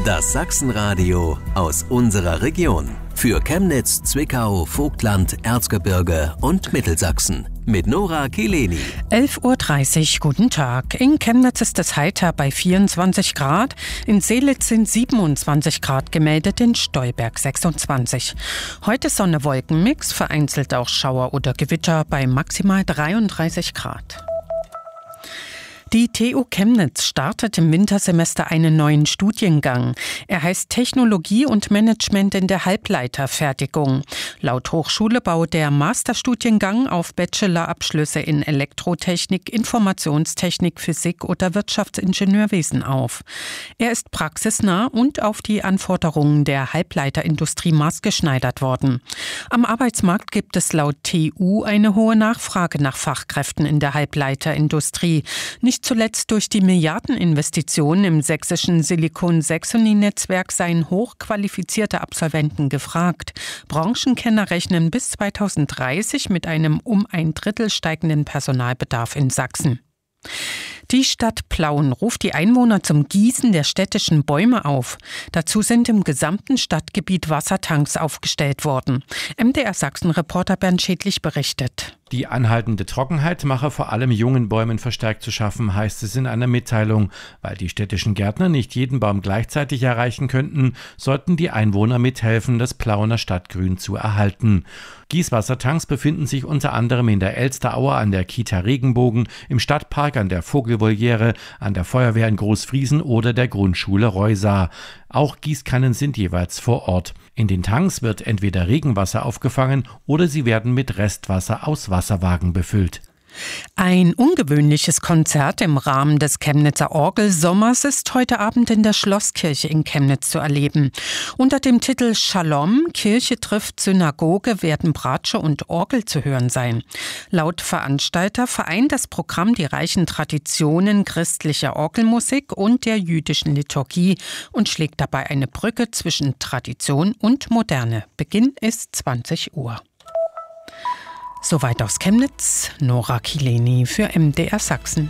Das Sachsenradio aus unserer Region. Für Chemnitz, Zwickau, Vogtland, Erzgebirge und Mittelsachsen. Mit Nora Kileni. 11.30 Uhr, guten Tag. In Chemnitz ist es heiter bei 24 Grad. In Seelitz sind 27 Grad gemeldet, in Stolberg 26. Heute Sonne-Wolken-Mix, vereinzelt auch Schauer oder Gewitter bei maximal 33 Grad. Die TU Chemnitz startet im Wintersemester einen neuen Studiengang. Er heißt Technologie und Management in der Halbleiterfertigung. Laut Hochschule baut der Masterstudiengang auf Bachelorabschlüsse in Elektrotechnik, Informationstechnik, Physik oder Wirtschaftsingenieurwesen auf. Er ist praxisnah und auf die Anforderungen der Halbleiterindustrie maßgeschneidert worden. Am Arbeitsmarkt gibt es laut TU eine hohe Nachfrage nach Fachkräften in der Halbleiterindustrie. Nicht zuletzt durch die Milliardeninvestitionen im sächsischen Silicon-Saxony-Netzwerk seien hochqualifizierte Absolventen gefragt. Branchenkenner rechnen bis 2030 mit einem um ein Drittel steigenden Personalbedarf in Sachsen. Die Stadt Plauen ruft die Einwohner zum Gießen der städtischen Bäume auf. Dazu sind im gesamten Stadtgebiet Wassertanks aufgestellt worden. MDR Sachsen-Reporter Bernd Schädlich berichtet. Die anhaltende Trockenheit mache vor allem jungen Bäumen verstärkt zu schaffen, heißt es in einer Mitteilung. Weil die städtischen Gärtner nicht jeden Baum gleichzeitig erreichen könnten, sollten die Einwohner mithelfen, das Plauener Stadtgrün zu erhalten. Gießwassertanks befinden sich unter anderem in der Elsteraue, an der Kita Regenbogen, im Stadtpark, an der Vogelvoliere, an der Feuerwehr in Großfriesen oder der Grundschule Reusa. Auch Gießkannen sind jeweils vor Ort. In den Tanks wird entweder Regenwasser aufgefangen oder sie werden mit Restwasser aus Wasserwagen befüllt. Ein ungewöhnliches Konzert im Rahmen des Chemnitzer Orgelsommers ist heute Abend in der Schlosskirche in Chemnitz zu erleben. Unter dem Titel Shalom, Kirche trifft Synagoge, werden Bratsche und Orgel zu hören sein. Laut Veranstalter vereint das Programm die reichen Traditionen christlicher Orgelmusik und der jüdischen Liturgie und schlägt dabei eine Brücke zwischen Tradition und Moderne. Beginn ist 20 Uhr. Soweit aus Chemnitz, Nora Kileni für MDR Sachsen.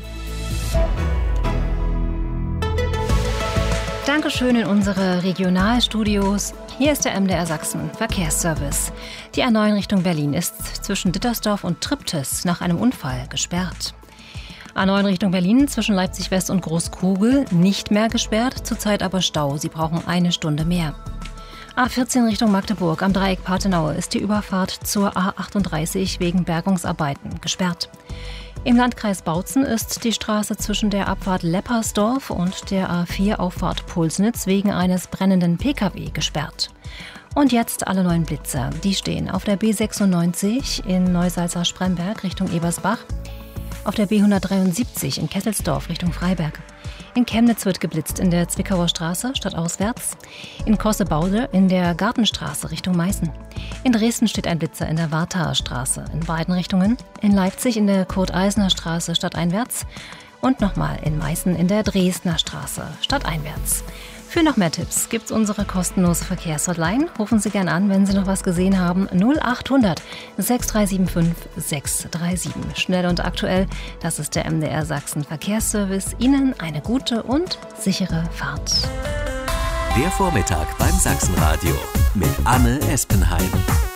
Dankeschön in unsere Regionalstudios. Hier ist der MDR Sachsen Verkehrsservice. Die A9 Richtung Berlin ist zwischen Dittersdorf und Triptis nach einem Unfall gesperrt. A9 Richtung Berlin zwischen Leipzig West und Großkogel nicht mehr gesperrt, zurzeit aber Stau. Sie brauchen eine Stunde mehr. A14 Richtung Magdeburg am Dreieck Pathenaue ist die Überfahrt zur A38 wegen Bergungsarbeiten gesperrt. Im Landkreis Bautzen ist die Straße zwischen der Abfahrt Leppersdorf und der A4 Auffahrt Pulsnitz wegen eines brennenden Pkw gesperrt. Und jetzt alle neuen Blitzer. Die stehen auf der B96 in Neusalza-Spremberg Richtung Ebersbach, auf der B173 in Kesselsdorf Richtung Freiberg. In Chemnitz wird geblitzt in der Zwickauer Straße stadtauswärts, in Kossebaude in der Gartenstraße Richtung Meißen. In Dresden steht ein Blitzer in der Wartaer Straße in beiden Richtungen, in Leipzig in der Kurt-Eisner Straße stadteinwärts und nochmal in Meißen in der Dresdner Straße stadteinwärts. Für noch mehr Tipps gibt's unsere kostenlose Verkehrshotline. Rufen Sie gern an, wenn Sie noch was gesehen haben. 0800 6375 637. Schnell und aktuell, das ist der MDR Sachsen Verkehrsservice. Ihnen eine gute und sichere Fahrt. Der Vormittag beim Sachsenradio mit Anne Espenheim.